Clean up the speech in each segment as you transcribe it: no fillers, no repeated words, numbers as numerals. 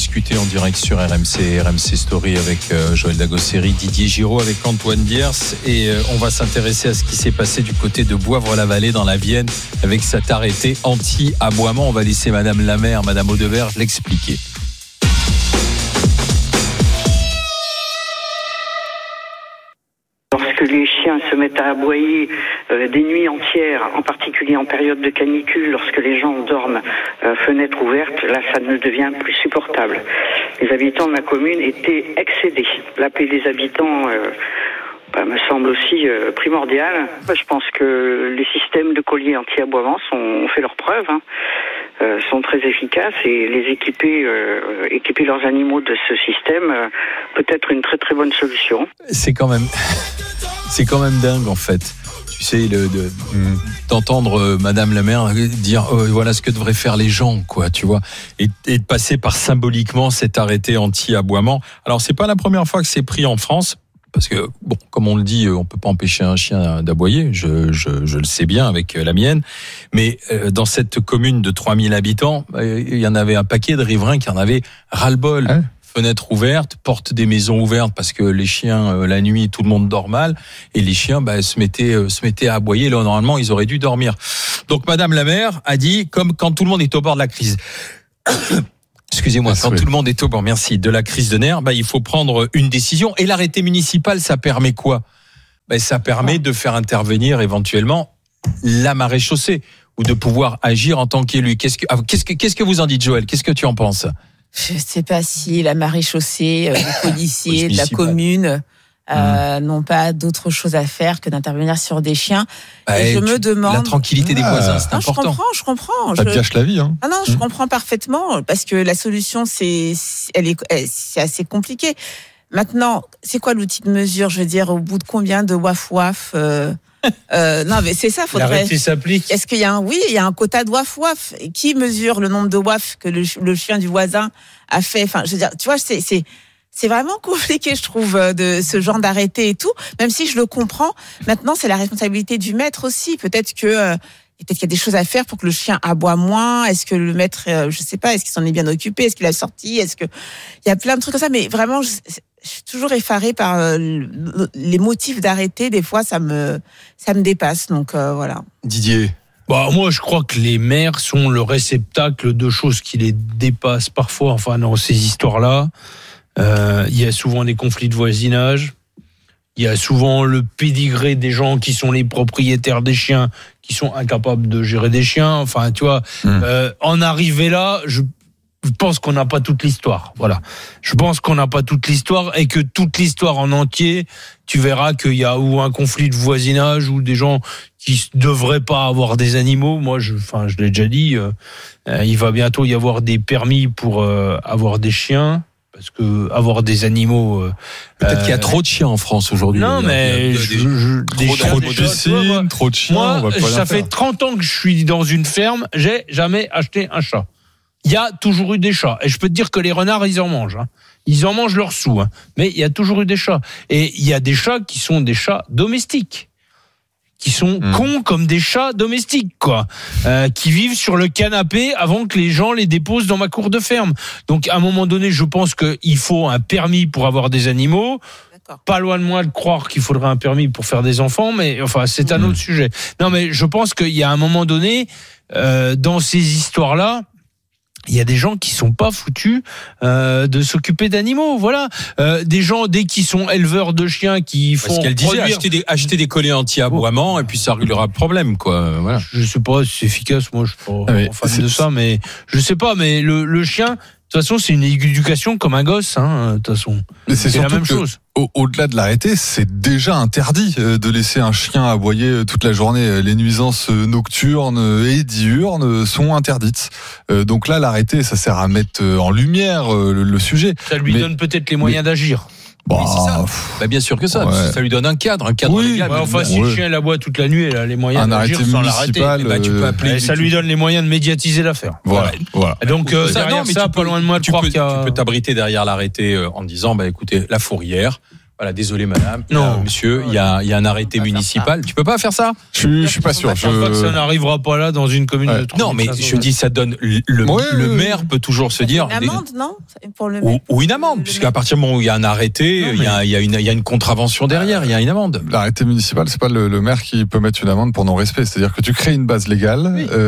discuter en direct sur RMC Story avec Joël Dagosseri, Didier Giraud, avec Antoine Diers. Et on va s'intéresser à ce qui s'est passé du côté de Boivre-la-Vallée dans la Vienne avec cet arrêté anti-aboiement. On va laisser Madame Lamère, Madame Audeverge l'expliquer. Lorsque les chiens se mettent à aboyer des nuits entières, en particulier en période de canicule, lorsque les gens dorment fenêtres ouvertes, là ça ne devient plus supportable. Les habitants de ma commune étaient excédés. La paix des habitants me semble aussi primordial. Je pense que les systèmes de colliers anti-aboiement ont fait leurs preuves, sont très efficaces, et les équiper leurs animaux de ce système peut être une très très bonne solution. C'est quand même dingue en fait. Tu sais, d'entendre Madame la maire dire voilà ce que devraient faire les gens, quoi, tu vois, et de passer par symboliquement cet arrêté anti-aboiement. Alors c'est pas la première fois que c'est pris en France. Parce que, bon, comme on le dit, on peut pas empêcher un chien d'aboyer, je le sais bien avec la mienne, mais dans cette commune de 3000 habitants, il y en avait un paquet de riverains qui en avaient ras-le-bol. Hein? Fenêtres ouvertes, portes des maisons ouvertes parce que les chiens, la nuit, tout le monde dort mal, et les chiens se mettaient à aboyer. Là, normalement, ils auraient dû dormir. Donc, Madame la maire a dit, comme quand tout le monde est au bord de la crise... Excusez-moi, quand tout le monde est au bord, de la crise de nerfs, il faut prendre une décision. Et l'arrêté municipal, ça permet quoi ? Ça permet de faire intervenir éventuellement la maréchaussée ou de pouvoir agir en tant qu'élu. Qu'est-ce que vous en dites, Joël ? Qu'est-ce que tu en penses ? Je sais pas si la maréchaussée, les policiers de la commune n'ont pas d'autre chose à faire que d'intervenir sur des chiens. Et je me demande... La tranquillité des voisins, c'est important. Je comprends. Ça gâche la vie. Ah non, je comprends parfaitement, parce que la solution, c'est assez compliqué. Maintenant, c'est quoi l'outil de mesure ? Je veux dire, au bout de combien de waf-waf non, mais c'est ça, faudrait... L'arrêté s'applique. Est-ce qu'il y a il y a un quota de waf-waf. Et qui mesure le nombre de waf que le chien du voisin a fait ? Enfin, je veux dire, tu vois, c'est vraiment compliqué, je trouve, de ce genre d'arrêté et tout. Même si je le comprends, maintenant c'est la responsabilité du maître aussi. Peut-être qu'il y a des choses à faire pour que le chien aboie moins. Est-ce que le maître, je sais pas, est-ce qu'il s'en est bien occupé ? Est-ce qu'il a sorti ? Il y a plein de trucs comme ça. Mais vraiment, je suis toujours effarée par les motifs d'arrêté. Des fois, ça me dépasse. Donc voilà. Didier. Moi, je crois que les maires sont le réceptacle de choses qui les dépassent parfois. Enfin, dans ces histoires-là. Il y a souvent des conflits de voisinage, il y a souvent le pédigré des gens qui sont les propriétaires des chiens, qui sont incapables de gérer des chiens. Enfin, tu vois, en arriver là, je pense qu'on n'a pas toute l'histoire. Voilà. Je pense qu'on n'a pas toute l'histoire, et que toute l'histoire en entier, tu verras qu'il y a ou un conflit de voisinage ou des gens qui devraient pas avoir des animaux. Moi, je l'ai déjà dit, il va bientôt y avoir des permis pour avoir des chiens. Parce que avoir des animaux... Peut-être qu'il y a trop de chiens en France aujourd'hui. Non, mais... trop de piscines, trop de chiens... Moi, ça fait 30 ans que je suis dans une ferme, j'ai jamais acheté un chat. Il y a toujours eu des chats. Et je peux te dire que les renards, ils en mangent. Ils en mangent leurs sous. Mais il y a toujours eu des chats. Et il y a des chats qui sont des chats domestiques. Qui sont cons comme des chats domestiques, quoi, qui vivent sur le canapé avant que les gens les déposent dans ma cour de ferme. Donc, à un moment donné, je pense qu'il faut un permis pour avoir des animaux. D'accord. Pas loin de moi de croire qu'il faudrait un permis pour faire des enfants, mais enfin, c'est un autre sujet. Non, mais je pense qu'il y a un moment donné, dans ces histoires-là, il y a des gens qui sont pas foutus de s'occuper d'animaux, voilà. Des gens, dès qu'ils sont éleveurs de chiens, qui font parce qu'elle disait acheter des collets anti-aboiement, et puis ça réglera le problème, quoi. Voilà. Je sais pas si c'est efficace, moi je suis pas fan de ça, mais je sais pas, mais le chien, de toute façon, c'est une éducation comme un gosse, de toute façon. Mais c'est la même chose. Au-delà de l'arrêté, c'est déjà interdit de laisser un chien aboyer toute la journée. Les nuisances nocturnes et diurnes sont interdites. Donc là, l'arrêté, ça sert à mettre en lumière le sujet. Ça lui donne peut-être les moyens d'agir. Oui, c'est ça. Bien sûr que ça. Ouais. Ça lui donne un cadre légal. Si le chien aboie toute la nuit, elle a les moyens d'agir sans l'arrêter. Tu peux appeler. Ça lui donne les moyens de médiatiser l'affaire. Voilà. Donc derrière ça, pas loin de moi de croire qu'il y a... Tu peux t'abriter derrière l'arrêté en disant, écoutez, la fourrière. Voilà, désolé madame. Non. Monsieur, il y a un arrêté municipal. Tu peux pas faire ça? Je suis pas sûr. Je pense pas que ça n'arrivera pas là dans une commune de 30 Non, mais je dis, ça donne le maire peut toujours se dire Une amende, non? Pour le ou une amende, puisqu'à partir du moment où il y a un arrêté, il y a une contravention derrière, il y a une amende. L'arrêté municipal, c'est pas le maire qui peut mettre une amende pour non-respect. C'est-à-dire que tu crées une base légale,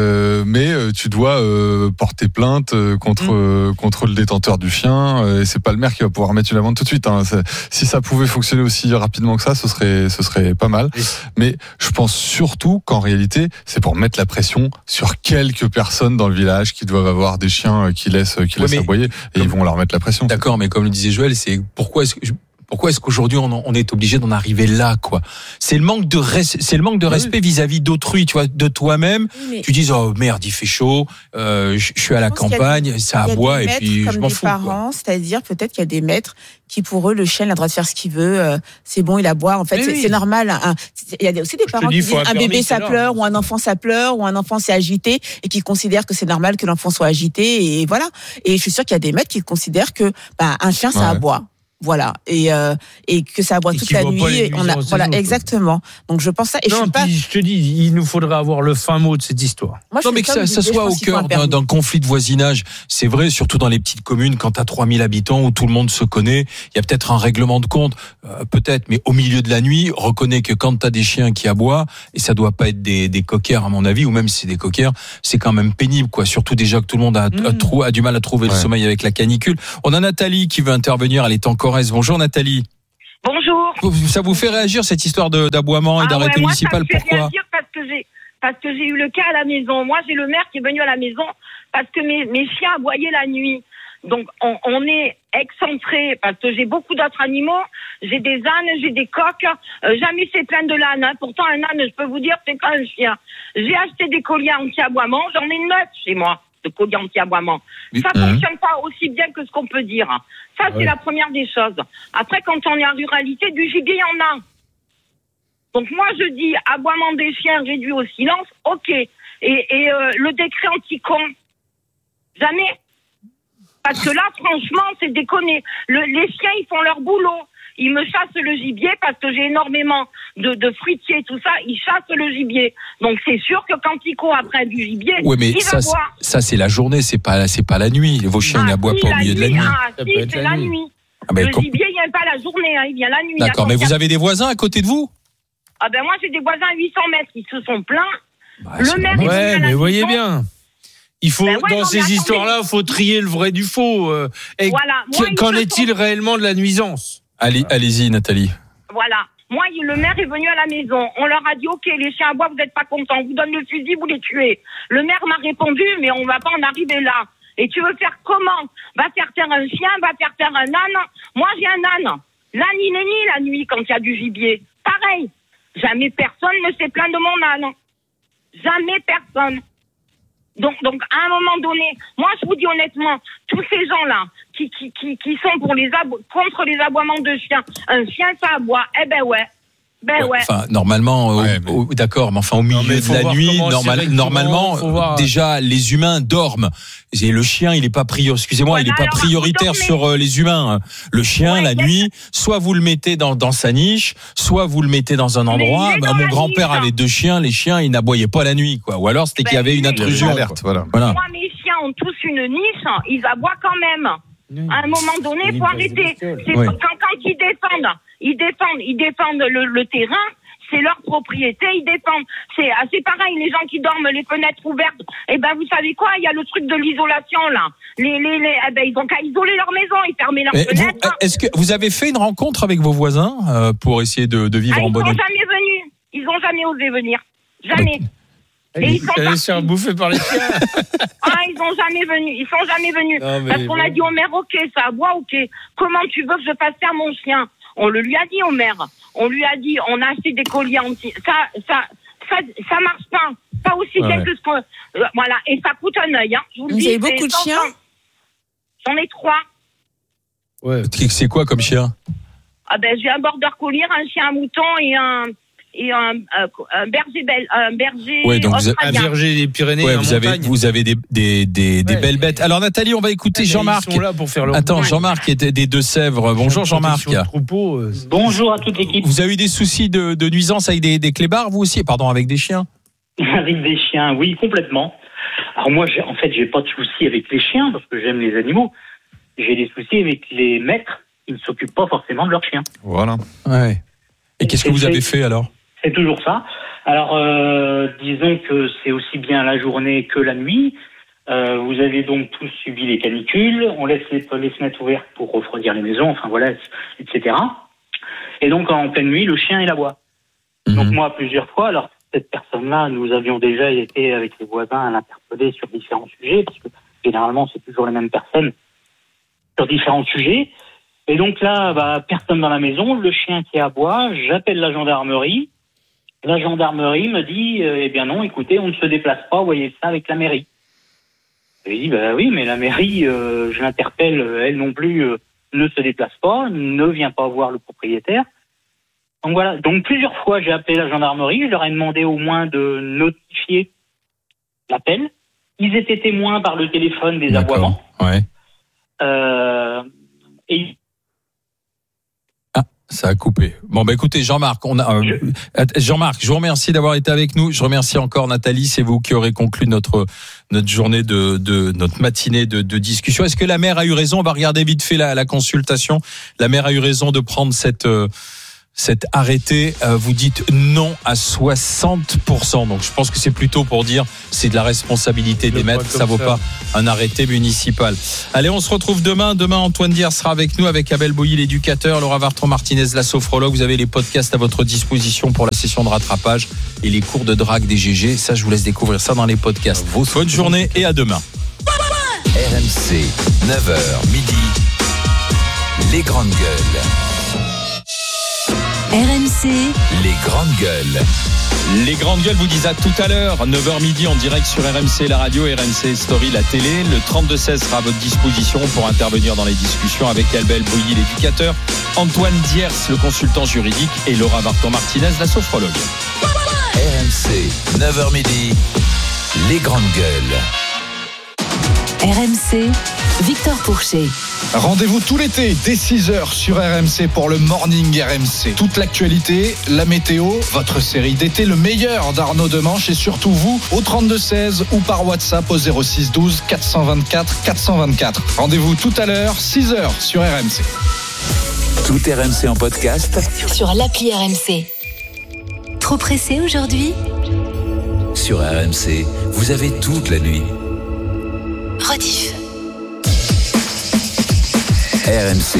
mais tu dois porter plainte contre le détenteur du chien. Et c'est pas le maire qui va pouvoir mettre une amende tout de suite. Hein. Si ça pouvait fonctionner aussi rapidement que ça, ce serait pas mal. Mais je pense surtout qu'en réalité, c'est pour mettre la pression sur quelques personnes dans le village qui doivent avoir des chiens qui laissent aboyer, et ils vont leur mettre la pression. D'accord, mais comme le disait Joël, c'est pourquoi est-ce qu'aujourd'hui on est obligé d'en arriver là, quoi? C'est le manque de respect vis-à-vis d'autrui, tu vois, de toi-même. Oui, tu dis oh merde, il fait chaud, je suis à la campagne, ça aboie et puis je m'en fous. Parents, c'est-à-dire peut-être qu'il y a des maîtres qui pour eux le chien il a le droit de faire ce qu'il veut, c'est bon, il aboie. En fait, c'est normal. Il y a aussi des parents qui disent un bébé ça pleure ou un enfant ça pleure ou un enfant s'est agité et qui considèrent que c'est normal que l'enfant soit agité et voilà. Et je suis sûre qu'il y a des maîtres qui considèrent que un chien ça aboie. Voilà, et que ça aboie toute la nuit. Voilà, exactement. Donc je pense ça. Et non, je te dis, il nous faudrait avoir le fin mot de cette histoire. Moi, non, mais que ça soit au cœur d'un conflit de voisinage. C'est vrai, surtout dans les petites communes, quand t'as 3000 habitants où tout le monde se connaît, il y a peut-être un règlement de compte, peut-être, mais au milieu de la nuit, reconnais que quand t'as des chiens qui aboient, et ça doit pas être des coquers à mon avis, ou même si c'est des coquers, c'est quand même pénible, quoi. Surtout déjà que tout le monde a du mal à trouver le sommeil avec la canicule. On a Nathalie qui veut intervenir, elle est encore. Bonjour Nathalie. Bonjour. Ça vous fait réagir cette histoire d'aboiement et d'arrêté municipal? Pourquoi? Ça me fait réagir parce que j'ai eu le cas à la maison. Moi j'ai le maire qui est venu à la maison parce que mes chiens aboyaient la nuit. Donc on est excentré parce que j'ai beaucoup d'autres animaux. J'ai des ânes, j'ai des coqs. Jamais c'est plein de l'âne. Hein. Pourtant un âne, je peux vous dire, c'est pas un chien. J'ai acheté des colliers anti-aboiement. J'en ai 9 chez moi. De colliers anti-aboiement. Ça fonctionne pas aussi bien que ce qu'on peut dire. Ça, c'est la première des choses. Après, quand on est en ruralité, du gibier, il y en a. Donc moi, je dis, aboiement des chiens réduit au silence, ok. Et le décret anti-con, jamais. Parce que là, franchement, c'est déconné. Les chiens, ils font leur boulot. Ils me chassent le gibier parce que j'ai énormément de fruitiers, tout ça. Ils chassent le gibier. Donc c'est sûr que quand ils courent après du gibier, mais ça c'est la journée, c'est pas la nuit. Vos chiens n'aboient pas au milieu de la nuit. C'est la nuit. Le gibier, il vient pas la journée, il vient la nuit. D'accord, mais vous avez des voisins à côté de vous? Ah ben moi j'ai des voisins à 800 mètres, ils se sont plaints. Le maire. Ouais, mais voyez bien. Il faut dans ces histoires-là, il faut trier le vrai du faux. Voilà. Qu'en est-il réellement de la nuisance? Allez-y, Nathalie. Voilà. Moi, le maire est venu à la maison. On leur a dit, OK, les chiens à bois, vous n'êtes pas contents. On vous donne le fusil, vous les tuez. Le maire m'a répondu, mais on va pas en arriver là. Et tu veux faire comment? Va faire taire un chien, va faire taire un âne. Moi, j'ai un âne. L'âne, il est ni la nuit quand il y a du gibier. Pareil. Jamais personne ne s'est plaint de mon âne. Jamais personne. Donc, à un moment donné, moi, je vous dis honnêtement, tous ces gens-là, qui sont contre les aboiements de chiens, un chien, ça aboie, Enfin, normalement, d'accord, mais enfin, au milieu de la nuit, normalement, déjà, les humains dorment. Et le chien, il est pas prioritaire sur les humains. Le chien, la nuit, soit vous le mettez dans sa niche, soit vous le mettez dans un endroit. Mon grand-père avait 2 chiens, les chiens, ils n'aboyaient pas la nuit, quoi. Ou alors, c'était qu'il y avait une intrusion. Alerte, voilà. Moi, mes chiens ont tous une niche, ils aboient quand même. À un moment donné, il faut arrêter. Quand ils défendent le terrain, c'est leur propriété, ils défendent. C'est pareil, les gens qui dorment les fenêtres ouvertes, vous savez quoi, il y a le truc de l'isolation, là. Ils ont qu'à isoler leur maison, ils ferment leurs fenêtres. Est-ce que vous avez fait une rencontre avec vos voisins pour essayer de vivre en bonne... Ils sont jamais venus. Ils ont jamais osé venir. Jamais. Et ils sont allés se faire bouffer par les chiens. Ils sont jamais venus. Non, parce qu'on a dit au maire, ok, ça aboie, ok. Comment tu veux que je fasse taire mon chien? On le lui a dit au maire. On lui a dit, on a acheté des colliers anti. Ça marche pas. Pas aussi bien que ce qu'on. Voilà. Et ça coûte un œil, hein. Je vous le dis. Vous avez beaucoup de chiens? J'en ai 3. Ouais. C'est quoi comme chien? J'ai un border collier, un chien à mouton et et un berger Ouais, donc Un australien. berger des Pyrénées Ouais, en montagne. vous avez des Ouais. belles bêtes. Alors Nathalie, on va écouter Jean-Marc. Ils sont là pour faire leur Attends, Jean-Marc qui était des Deux-Sèvres. Bonjour Jean-Marc. Troupeau, Bonjour à toute l'équipe. Vous avez eu des soucis de nuisance avec des clébards, vous aussi? Pardon, avec des chiens? Avec des chiens, oui, complètement. Alors moi, j'ai pas de soucis avec les chiens parce que j'aime les animaux. J'ai des soucis avec les maîtres qui ne s'occupent pas forcément de leurs chiens. Voilà. Ouais. Et qu'est-ce que vous avez fait alors? C'est toujours ça. Alors, disons que c'est aussi bien la journée que la nuit. Vous avez donc tous subi les canicules. On laisse les fenêtres ouvertes pour refroidir les maisons, enfin voilà, etc. Et donc, en pleine nuit, le chien, il aboie. Donc moi, plusieurs fois, alors cette personne-là, nous avions déjà été avec les voisins à l'interpeller sur différents sujets, parce que généralement, c'est toujours les mêmes personnes sur différents sujets. Et donc là, personne dans la maison, le chien qui aboie, j'appelle la gendarmerie. La gendarmerie me dit, eh bien non, écoutez, on ne se déplace pas, vous voyez ça avec la mairie. Je dis, oui, mais la mairie, je l'interpelle, elle non plus, ne se déplace pas, ne vient pas voir le propriétaire. Donc voilà, donc plusieurs fois j'ai appelé la gendarmerie, je leur ai demandé au moins de notifier l'appel. Ils étaient témoins par le téléphone des aboiements. Ouais. Et Ça a coupé. Bon, écoutez, Jean-Marc, Jean-Marc, je vous remercie d'avoir été avec nous. Je remercie encore Nathalie. C'est vous qui aurez conclu notre journée notre matinée de discussion. Est-ce que la maire a eu raison? On va regarder vite fait la consultation. La maire a eu raison de prendre cet arrêté. Vous dites non à 60%. Donc, je pense que c'est plutôt pour dire c'est de la responsabilité des maîtres. Ça vaut pas un arrêté municipal. Allez, on se retrouve demain. Demain, Antoine Dier sera avec nous, avec Abel Bouilly, l'éducateur, Laura Vartron-Martinez, la sophrologue. Vous avez les podcasts à votre disposition pour la session de rattrapage et les cours de drague des GG. Ça, je vous laisse découvrir ça dans les podcasts. Bonne journée et à demain. RMC, 9h midi, les grandes gueules. RMC, Les grandes gueules. Les grandes gueules vous disent à tout à l'heure, 9h midi en direct sur RMC, la radio, RMC Story, la télé. Le 32-16 sera à votre disposition pour intervenir dans les discussions avec Abel Bouilly, l'éducateur, Antoine Diers, le consultant juridique, et Laura Varton-Martinez, la sophrologue. RMC, 9h midi, les grandes gueules. RMC, Victor Pourchet. Rendez-vous tout l'été dès 6h sur RMC pour le Morning RMC. Toute l'actualité, la météo, votre série d'été, le meilleur d'Arnaud Demanche et surtout vous au 32-16 ou par WhatsApp au 06 12 424 424. Rendez-vous tout à l'heure, 6h sur RMC. Tout RMC en podcast Sur l'appli RMC. Trop pressé aujourd'hui? sur RMC. Vous avez toute la nuit. Rediff. RMC,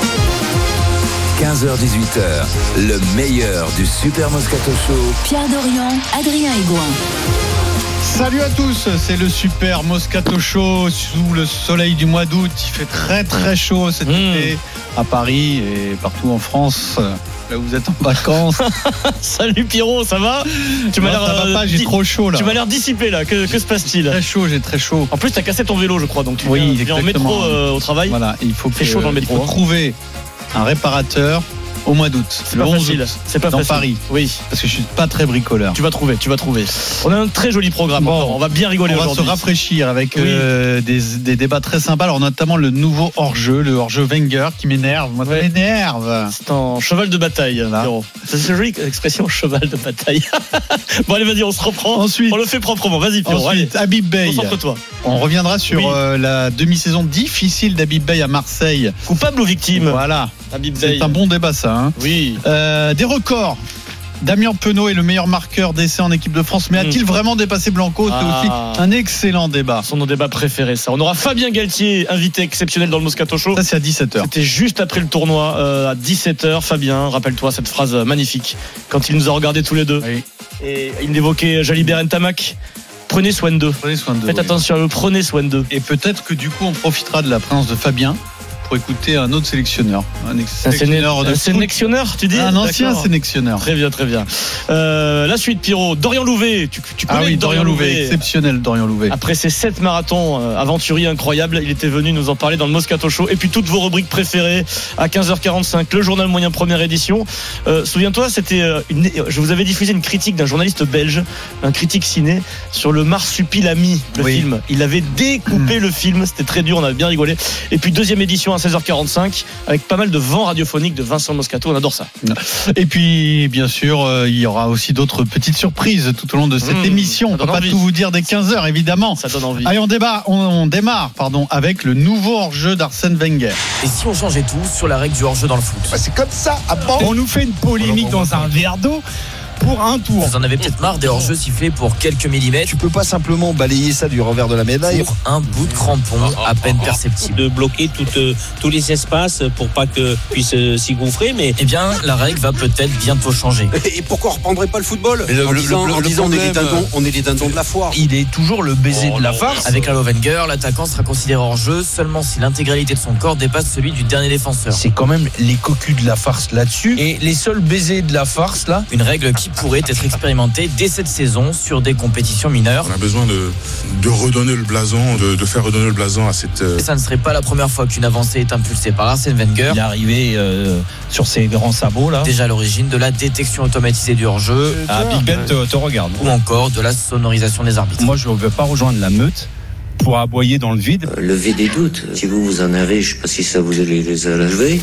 15h-18h, le meilleur du Super Moscato Show. Pierre Dorian, Adrien Aigouin. Salut à tous, c'est le Super Moscato Show sous le soleil du mois d'août. Il fait très très chaud cet été à Paris et partout en France. Là où vous êtes en vacances. Salut Pierrot, ça va? Ça va pas, j'ai trop chaud là. Tu m'as l'air dissipé là, que se passe-t-il? J'ai très chaud. En plus t'as cassé ton vélo je crois, donc tu viens en métro au travail. Voilà, il faut chaud dans le métro. Il faut trouver un réparateur au mois d'août. C'est pas facile. C'est pas dans facile. Paris. Oui. Parce que je suis pas très bricoleur. Tu vas trouver. On a un très joli programme. Bon, on va bien rigoler aujourd'hui. On va se rafraîchir avec des débats très sympas. Alors notamment le nouveau hors-jeu, le hors-jeu Wenger qui m'énerve. Moi, ça m'énerve. C'est un cheval de bataille. Pierrot. C'est une jolie expression, cheval de bataille. Bon allez, vas-y, on se reprend. Ensuite, on le fait proprement. Vas-y, Pierrot. Ensuite, Habib Beye. Concentre-toi. On reviendra sur la demi-saison difficile d'Habib Beye à Marseille. Coupable ou victime? Voilà. Habib Beye. C'est un bon débat ça. Hein. Oui. Des records. Damien Penaud est le meilleur marqueur d'essai en équipe de France, mais a-t-il vraiment dépassé Blanco? C'est aussi un excellent débat. C'est nos débats préférés, ça. On aura Fabien Galtier, invité exceptionnel dans le Moscato Show. Ça, c'est à 17h. C'était juste après le tournoi, à 17h. Fabien, rappelle-toi cette phrase magnifique quand il nous a regardés tous les deux. Oui. Et il évoquait Jalibert Ntamak. Prenez soin d'eux. Faites attention à eux, prenez soin d'eux. Et peut-être que du coup, on profitera de la présence de Fabien pour écouter un autre sélectionneur. Un sélectionneur, tu dis? Un ancien D'accord. sélectionneur. Très bien, très bien. La suite, Pierrot. Dorian Louvet. Tu connais Dorian Louvet. Exceptionnel, Dorian Louvet. Après ces 7 marathons aventuriers incroyables, il était venu nous en parler dans le Moscato Show. Et puis toutes vos rubriques préférées à 15h45, le journal moyen première édition. Souviens-toi, je vous avais diffusé une critique d'un journaliste belge, un critique ciné, sur le Marsupilami, le film. Il avait découpé le film, c'était très dur, on avait bien rigolé. Et puis deuxième édition à 16h45 avec pas mal de vent radiophonique de Vincent Moscato, on adore ça. Et puis bien sûr il y aura aussi d'autres petites surprises tout au long de cette émission. On ne peut pas tout vous dire dès 15h évidemment. Ça donne envie. Allez, on démarre avec le nouveau hors-jeu d'Arsène Wenger. Et si on changeait tout sur la règle du hors-jeu dans le foot? C'est comme ça. On nous fait une polémique dans un verre d'eau pour un tour. Vous en avez peut-être marre des hors-jeux sifflés pour quelques millimètres. Tu peux pas simplement balayer ça du revers de la médaille. Pour un bout de crampon à peine perceptible. De bloquer tous les espaces pour pas que puisse s'y gouffrer, mais eh bien la règle va peut-être bientôt changer. Et pourquoi on reprendrait pas le football en disant on est les dindons de la foire. Il est toujours le baiser de la farce. Avec la Wenger, l'attaquant sera considéré hors-jeu seulement si l'intégralité de son corps dépasse celui du dernier défenseur. C'est quand même les cocus de la farce là-dessus. Et les seuls baisers de la farce là. Une règle qui pourrait être expérimentée dès cette saison sur des compétitions mineures. On a besoin de redonner le blason, de faire redonner le blason à cette... Et ça ne serait pas la première fois qu'une avancée est impulsée par Arsène Wenger. Il est arrivé sur ses grands sabots là. Déjà à l'origine de la détection automatisée du hors-jeu. Big Ben te regarde. Ou encore de la sonorisation des arbitres. Moi je ne veux pas rejoindre la meute pour aboyer dans le vide. Levez des doutes. Si vous en avez, je ne sais pas si ça vous allez les lever.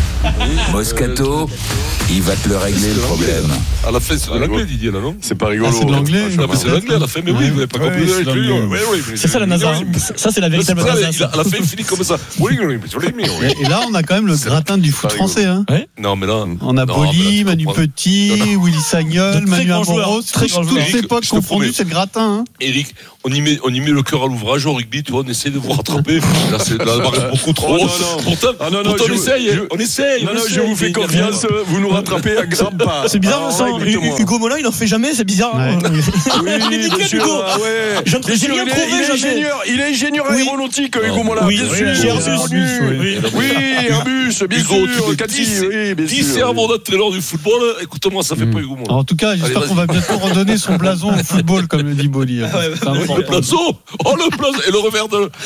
Moscato, il va te le régler le problème. À la fin, c'est de l'anglais, Didier, là, non? C'est pas rigolo. C'est de l'anglais. C'est l'anglais à la fin, mais oui, vous n'avez pas compris avec lui. C'est ça la NASA. Ça, c'est la véritable NASA. À la fin, il finit comme ça. Et là, on a quand même le gratin du foot français. Non, mais là. On a Boli, Manu Petit, Willy Sagnol, Manu Amoros. Toutes ces potes confondus, c'est le gratin. Eric, on y met le cœur à l'ouvrage au rugby, tu vois, on essaie de vous rattraper. Là, c'est la barre beaucoup trop. Pourtant, on essaye. Non, je vous fais confiance, vous nous rattrapez à grands pas. C'est bizarre, Vincent. Hugo Molin, il en fait jamais, c'est bizarre. Il est nickel, Hugo. Il est ingénieur aéronautique, Hugo Molin. Oui, bien sûr. Airbus, bien sûr. Qui sert à mon entraîneur du football? Écoute-moi, ça fait pas Hugo Molin. En tout cas, j'espère qu'on va bientôt redonner son blason au football, comme le dit Boli. Le blason. Oh, le blason. Et le revers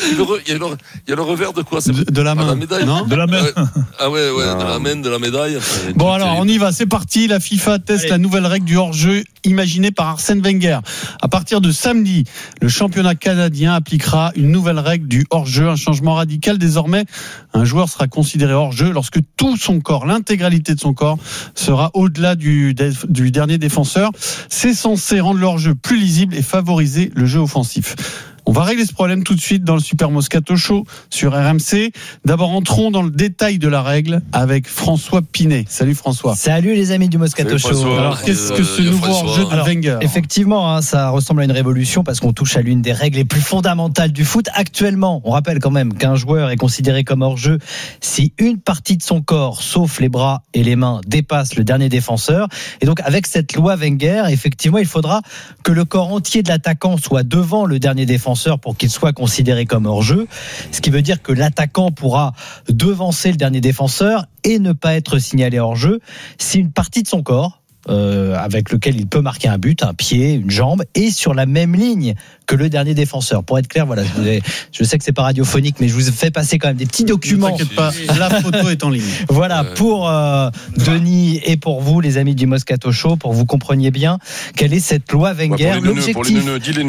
il y a le revers de quoi? De la main. La médaille. Non? De la main. Ah ouais, de la main, de la médaille. Bon, alors, on y va. C'est parti. La FIFA teste la nouvelle règle du hors-jeu imaginée par Arsène Wenger. À partir de samedi, le championnat canadien appliquera une nouvelle règle du hors-jeu. Un changement radical. Désormais, un joueur sera considéré hors-jeu lorsque tout son corps, l'intégralité de son corps, sera au-delà du dernier défenseur. C'est censé rendre le hors-jeu plus lisible et favoriser le jeu offensif. On va régler ce problème tout de suite dans le Super Moscato Show sur RMC. D'abord, entrons dans le détail de la règle avec François Pinet. Salut François. Salut les amis du Moscato Show. Alors, qu'est-ce que ce nouveau hors-jeu de Wenger? Effectivement, ça ressemble à une révolution parce qu'on touche à l'une des règles les plus fondamentales du foot. Actuellement, on rappelle quand même qu'un joueur est considéré comme hors-jeu si une partie de son corps, sauf les bras et les mains, dépasse le dernier défenseur. Et donc, avec cette loi Wenger, effectivement, il faudra que le corps entier de l'attaquant soit devant le dernier défenseur pour qu'il soit considéré comme hors-jeu, ce qui veut dire que l'attaquant pourra devancer le dernier défenseur et ne pas être signalé hors-jeu si une partie de son corps avec lequel il peut marquer un but, un pied, une jambe, et sur la même ligne que le dernier défenseur. Pour être clair, voilà, je sais que c'est pas radiophonique, mais je vous fais passer quand même des petits documents. Ne t'inquiète pas, la photo est en ligne. Voilà, pour Denis et pour vous, les amis du Moscato Show, pour que vous compreniez bien quelle est cette loi Wenger. L'objectif,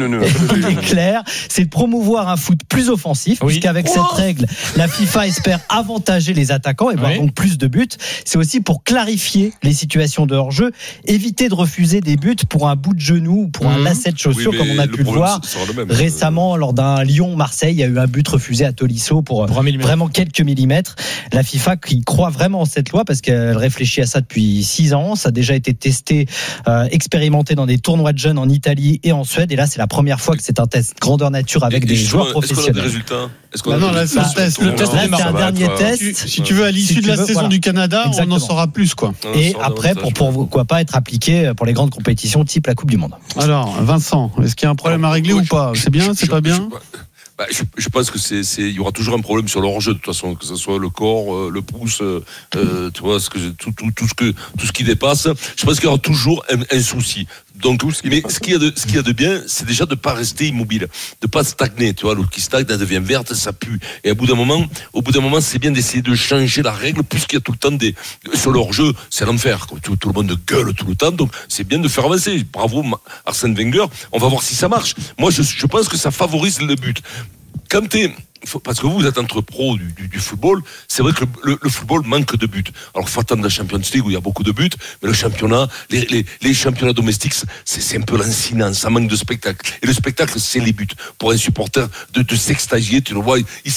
il est clair, c'est de promouvoir un foot plus offensif, puisqu'avec cette règle, la FIFA espère avantager les attaquants et voir donc plus de buts. C'est aussi pour clarifier les situations de hors-jeu, éviter de refuser des buts pour un bout de genou ou pour un lacet de chaussure, comme on a pu le voir récemment lors d'un Lyon-Marseille. Il y a eu un but refusé à Tolisso pour vraiment quelques millimètres. La FIFA qui croit vraiment en cette loi parce qu'elle réfléchit à ça depuis 6 ans. Ça a déjà été testé, expérimenté dans des tournois de jeunes en Italie et en Suède. Et là, c'est la première fois que c'est un test grandeur nature avec des joueurs professionnels. Est-ce qu'on a des résultats? Non, là, c'est un test. Le test, c'est un dernier test. Si tu veux, à l'issue de la saison du Canada, on en saura plus, quoi. Et après, pourquoi pas être appliqué pour les grandes compétitions type la Coupe du Monde. Alors, Vincent, est-ce qu'il y a un problème à régler ou pas? C'est bien, c'est pas bien? Je pense que il y aura toujours un problème sur le hors-jeu de toute façon, que ce soit le corps, le pouce, tu vois, tout ce qui dépasse. Je pense qu'il y aura toujours un souci. Donc, mais ce qu'il y a de bien, c'est déjà de pas rester immobile, de pas stagner. Tu vois, l'eau qui stagne, elle devient verte, ça pue. Et au bout d'un moment, c'est bien d'essayer de changer la règle, puisqu'il y a tout le temps sur le hors-jeu, c'est l'enfer. Tout le monde gueule tout le temps, donc c'est bien de faire avancer. Bravo Arsène Wenger. On va voir si ça marche. Moi, je pense que ça favorise le but. Quand parce que vous êtes entre pros du football, c'est vrai que le football manque de buts. Alors, faut attendre la Champions League où il y a beaucoup de buts, mais le championnat, les championnats domestiques, c'est un peu lancinant, ça manque de spectacle. Et le spectacle, c'est les buts. Pour un supporter de s'extasier, tu le vois, il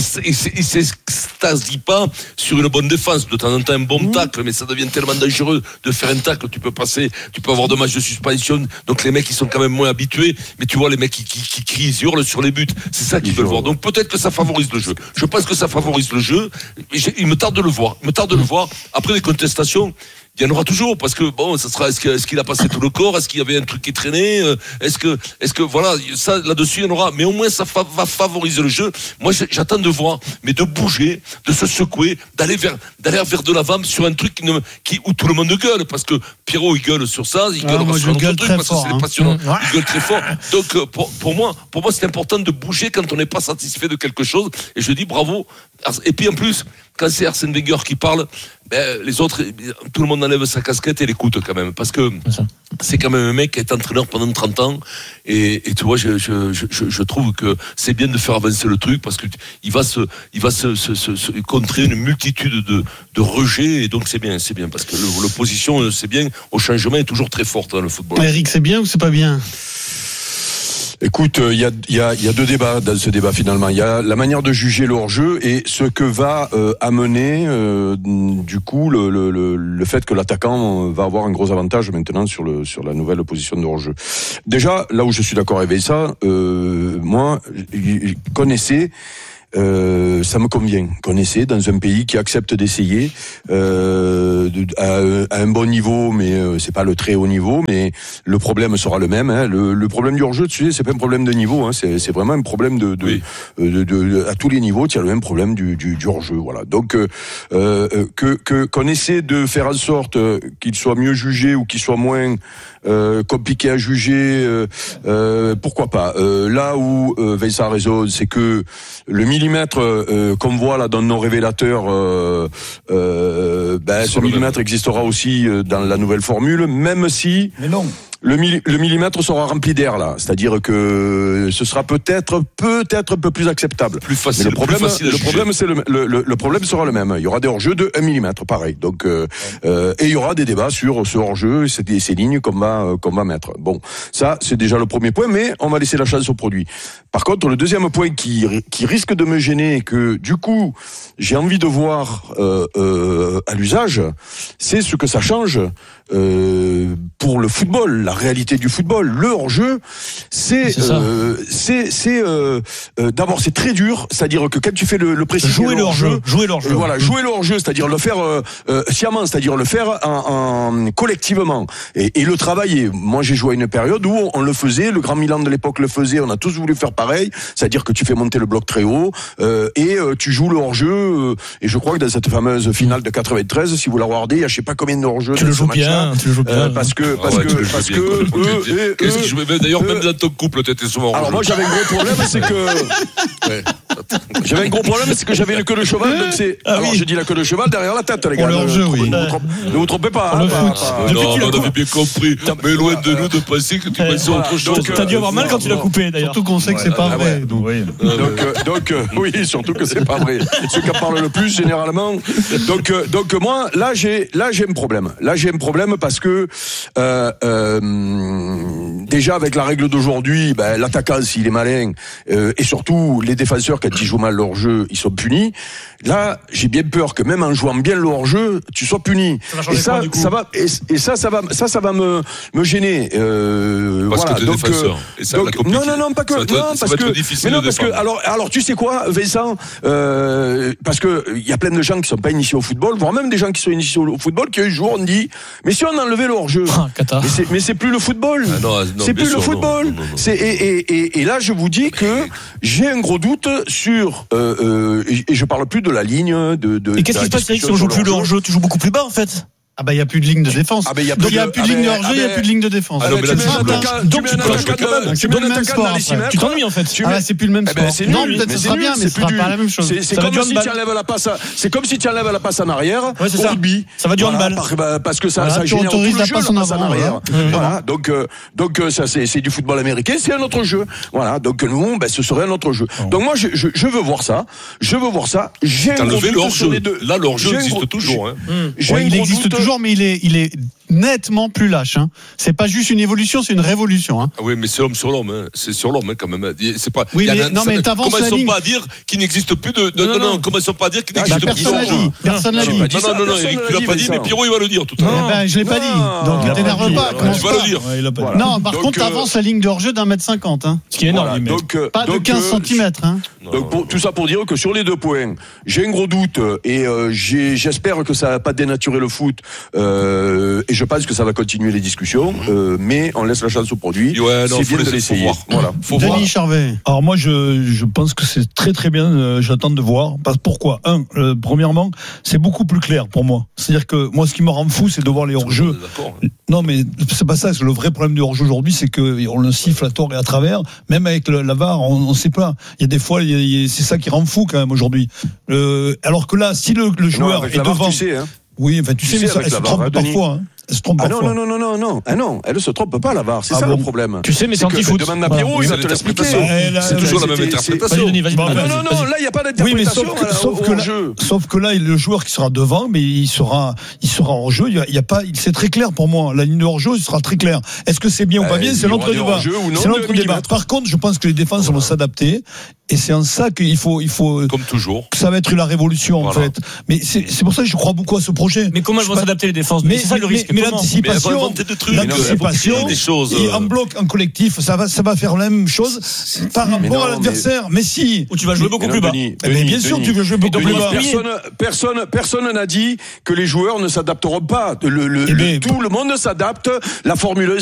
s'extasie pas sur une bonne défense. De temps en temps, un bon tacle, mais ça devient tellement dangereux de faire un tacle, tu peux avoir 2 matchs de suspension, donc les mecs, ils sont quand même moins habitués, mais tu vois, les mecs qui crient, ils hurlent sur les buts. C'est ça qu'ils veulent voir. Donc, peut-être que ça favorise le jeu. Je pense que ça favorise le jeu. Il me tarde de le voir. Après les contestations, il y en aura toujours, parce que bon, ça sera, est-ce qu'il a passé tout le corps, est-ce qu'il y avait un truc qui traînait, est-ce que voilà, ça là-dessus il y en aura, mais au moins ça va favoriser le jeu. Moi j'attends de voir, mais de bouger, de se secouer, d'aller vers de l'avant sur un truc où tout le monde gueule, parce que Pierrot il gueule sur ça, il gueule sur un autre truc, parce que c'est passionnant, il gueule très fort. Donc pour moi c'est important de bouger quand on n'est pas satisfait de quelque chose, et je dis bravo. Et puis en plus, quand c'est Arsène Wenger qui parle, les autres, tout le monde enlève sa casquette et l'écoute quand même, parce que c'est quand même un mec qui est entraîneur pendant 30 ans, et tu vois, je trouve que c'est bien de faire avancer le truc, parce que il va se contrer une multitude de rejets, et donc c'est bien, parce que l'opposition, c'est bien, au changement est toujours très forte dans le football. Eric, c'est bien ou c'est pas bien? Écoute, il y a 2 débats dans ce débat finalement. Il y a la manière de juger le hors-jeu et ce que va amener du coup le fait que l'attaquant va avoir un gros avantage maintenant sur la nouvelle position de hors-jeu. Déjà, là où je suis d'accord avec ça, moi, connaissez. Ça me convient. Connaissez, dans un pays qui accepte d'essayer à un bon niveau, mais c'est pas le très haut niveau, mais le problème sera le même. Hein. Le problème du hors-jeu, tu sais, c'est pas un problème de niveau. Hein. C'est vraiment un problème à tous les niveaux. Tu as le même problème du hors-jeu. Voilà. Donc qu'on essaie de faire en sorte qu'il soit mieux jugé ou qu'il soit moins compliqué à juger, pourquoi pas. Là où Vincent a raison, c'est que le millimètre qu'on voit là dans nos révélateurs, ce millimètre existera aussi dans la nouvelle formule, même si... Mais non. Le millimètre sera rempli d'air là, c'est-à-dire que ce sera peut-être un peu plus acceptable. Plus facile. Mais le problème sera le même. Il y aura des hors-jeux de 1 millimètre, pareil. Donc et il y aura des débats sur ce hors-jeu, ces lignes qu'on va mettre. Bon, ça c'est déjà le premier point, mais on va laisser la chance au produit. Par contre, le deuxième point qui risque de me gêner, et que du coup j'ai envie de voir à l'usage, c'est ce que ça change pour le football. La réalité du football, le hors-jeu, d'abord c'est très dur, c'est-à-dire que quand tu fais le pressing, jouer le hors-jeu, voilà, jouer le hors-jeu, c'est-à-dire le faire sciemment, c'est-à-dire le faire en collectivement et le travailler. Moi, j'ai joué à une période où on le faisait, le Grand Milan de l'époque le faisait, on a tous voulu faire pareil, c'est-à-dire que tu fais monter le bloc très haut et tu joues le hors-jeu. Et je crois que dans cette fameuse finale de 93, si vous la regardez, il y a je sais pas combien de hors-jeu. Tu le joues bien. Parce que qu'est-ce qui jouait d'ailleurs même dans ton couple, t'étais souvent. Alors moi j'avais un gros problème, c'est que j'avais un gros problème, c'est que j'avais une queue de cheval. Donc alors j'ai dit la queue de cheval derrière la tête, les gars. Ne vous trompez pas. Non, on avait bien compris. Mais loin de nous de penser que tu pensais autre chose. T'as dû avoir mal quand tu l'as coupé d'ailleurs. Surtout qu'on sait que c'est pas vrai. Donc oui, surtout que c'est pas vrai. Ceux qui en parlent le plus généralement. Donc moi là j'ai un problème. Là j'ai un problème parce que déjà avec la règle d'aujourd'hui, l'attaquant s'il est malin et surtout les défenseurs quand ils jouent mal leur jeu, ils sont punis. Là, j'ai bien peur que même en jouant bien le hors-jeu, tu sois puni. Et ça va me gêner. Parce voilà. que t'es défenseur. Et ça, donc non, pas que. Ça va être difficile de défendre. Alors, tu sais quoi, Vincent, parce que il y a plein de gens qui sont pas initiés au football, voire même des gens qui sont initiés au football, qui un jour on dit, mais si on enlevait le hors-jeu, mais c'est plus le football. C'est plus le football. Non. Et là, je vous dis que j'ai un gros doute sur, et je parle plus de la ligne Et qu'est-ce qui se passe, Eric, si on joue plus le hors-jeu? Tu joues beaucoup plus bas, en fait. Ah bah il y a plus de ligne de défense. Ah bah, y a donc il y a plus de ligne de hors-jeu, il y a plus de ligne de défense. Tu mets un attaquant dans les 6 mètres. Tu t'ennuies en fait. C'est plus le même sport. Non, peut-être ce sera bien, mais ce sera pas la même chose. C'est comme si tu enlèves la passe. C'est comme si tu enlèves la passe en arrière au rugby. Ça va du handball. Parce que ça génère tout le jeu, la passe en arrière. Voilà. Donc ça c'est du football américain, c'est un autre jeu. Voilà. Donc nous, ce serait un autre jeu. Donc moi je veux voir ça. J'ai enlevé le hors-jeu. Là le hors-jeu existe toujours. Il existe toujours, mais il est nettement plus lâche. C'est pas juste une évolution, c'est une révolution. Ah oui, mais c'est l'homme sur l'homme. C'est sur l'homme quand même. C'est pas. Oui, mais t'avances la ligne. Commençons pas à dire qu'il n'existe plus de. Non. Commençons pas à dire qu'il n'existe plus de. Personne l'a dit. Non. Eric, tu l'as pas dit, mais Pierrot il va le dire tout à l'heure. Je l'ai pas dit. Donc ne t'énerve pas. Tu vas le dire. Non, par contre, t'avances la ligne de hors-jeu d'1m50. Ce qui est énorme. Pas de 15 cm. Donc tout ça pour dire que sur les 2 points, j'ai un gros doute et j'espère que ça va pas dénaturer le foot. Et je pense que ça va continuer les discussions, mais on laisse la chance au produit. C'est bien de l'essayer. Voilà. Denis Charvet. Alors moi, je pense que c'est très très bien. J'attends de voir. Pourquoi ? Premièrement, c'est beaucoup plus clair pour moi. C'est-à-dire que moi, ce qui me rend fou, c'est de voir les hors-jeux. Non, mais c'est pas ça. Le vrai problème du hors-jeu aujourd'hui, c'est que on le siffle à tort et à travers. Même avec la VAR, on sait pas. Il y a des fois, c'est ça qui rend fou quand même aujourd'hui. Alors que là, si le joueur est devant, tu sais, hein. Oui, enfin, tu sais, mais ça, elle se trompe parfois. Elle se trompe parfois. Non. Ah non, elle se trompe pas, la VAR. C'est ça le problème. Tu sais, mais c'est anti-foot. Demande à Pierrot, il va te l'expliquer. C'est toujours la même interprétation. Non, là, il n'y a pas d'interprétation. Oui, mais sauf que là, le joueur qui sera devant, mais il sera hors jeu. Il y a pas, c'est très clair pour moi. La ligne de hors jeu, il sera très clair. Est-ce que c'est bien ou pas bien? C'est notre débat. C'est notre débat. Par contre, je pense que les défenses vont s'adapter. Et c'est en ça qu'il faut. Comme toujours. Ça va être la révolution, en fait. Mais c'est pour ça que je crois beaucoup à ce projet. Mais comment elles vont s'adapter les défenses? Mais c'est ça le risque. Mais l'anticipation, et en bloc, en collectif, ça va faire la même chose par rapport à l'adversaire. Mais si. Ou tu vas jouer beaucoup plus bas. Mais bien sûr, tu veux jouer beaucoup plus bas. Personne n'a dit que les joueurs ne s'adapteront pas. Tout le monde s'adapte. La Formule 1